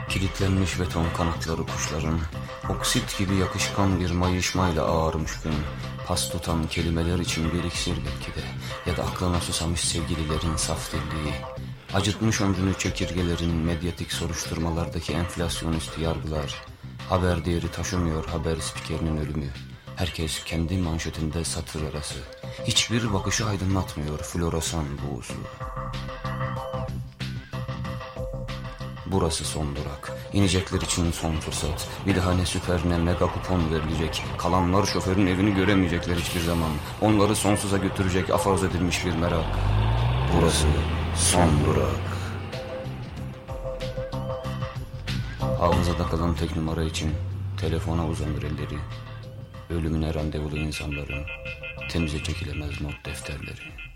Kilitlenmiş beton kanatları kuşların, oksit gibi yakışkan bir mayışmayla ağarmış gün. Pas tutan kelimeler için bir iksir belki de, ya da aklına susamış sevgililerin saf dilliği. Acıtmış ömrünü çekirgelerin medyatik soruşturmalardaki enflasyonist yargılar. Haber değeri taşımıyor haber spikerinin ölümü. Herkes kendi manşetinde satır arası. Hiçbir bakışı aydınlatmıyor floresan buğusu. Burası son durak. İnecekler için son fırsat. Bir daha ne süper ne mega kupon verilecek. Kalanlar şoförün evini göremeyecekler hiçbir zaman. Onları sonsuza götürecek aforoz edilmiş bir merak. Burası son durak. Hafızada kalan tek numara için telefona uzanır elleri. Ölümüne randevulu insanların temize çekilemez not defterleri.